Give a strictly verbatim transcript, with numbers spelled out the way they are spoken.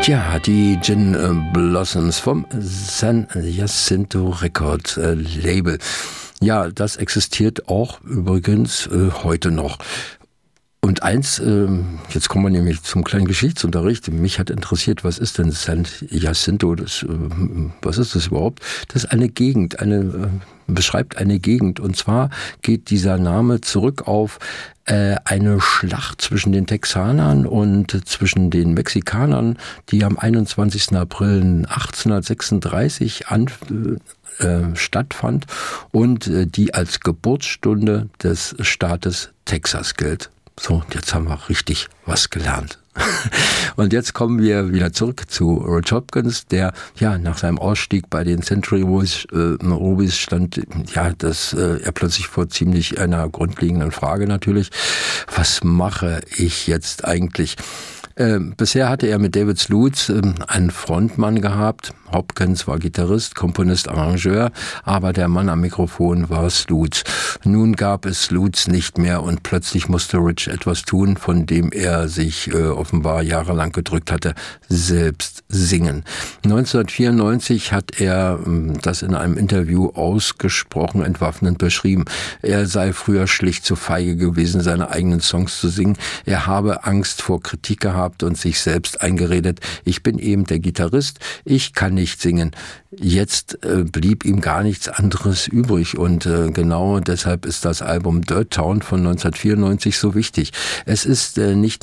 Tja, die Gin Blossoms vom San Jacinto Record äh, Label. Ja, das existiert auch übrigens äh, heute noch. Und eins, äh, jetzt kommen wir nämlich zum kleinen Geschichtsunterricht. Mich hat interessiert, was ist denn San Jacinto? Das, äh, was ist das überhaupt? Das ist eine Gegend, eine äh, beschreibt eine Gegend. Und zwar geht dieser Name zurück auf äh, eine Schlacht zwischen den Texanern und zwischen den Mexikanern, die am einundzwanzigsten April achtzehnhundertsechsunddreißig an äh, stattfand und äh, die als Geburtsstunde des Staates Texas gilt. So, jetzt haben wir richtig was gelernt. Und jetzt kommen wir wieder zurück zu Rich Hopkins, der ja nach seinem Ausstieg bei den Century Rubies, äh, Rubies stand, ja, dass äh, er plötzlich vor ziemlich einer grundlegenden Frage natürlich, was mache ich jetzt eigentlich? Äh, bisher hatte er mit David Slutz äh, einen Frontmann gehabt. Hopkins war Gitarrist, Komponist, Arrangeur, aber der Mann am Mikrofon war Slutz. Nun gab es Slutz nicht mehr und plötzlich musste Rich etwas tun, von dem er sich äh, offenbar jahrelang gedrückt hatte, selbst singen. neunzehnhundertvierundneunzig hat er äh, das in einem Interview ausgesprochen entwaffnend beschrieben. Er sei früher schlicht zu feige gewesen, seine eigenen Songs zu singen. Er habe Angst vor Kritik gehabt und sich selbst eingeredet, ich bin eben der Gitarrist, ich kann nicht singen. Jetzt äh, blieb ihm gar nichts anderes übrig und äh, genau deshalb ist das Album Dirt Town von neunzehnhundertvierundneunzig so wichtig. Es ist äh, nicht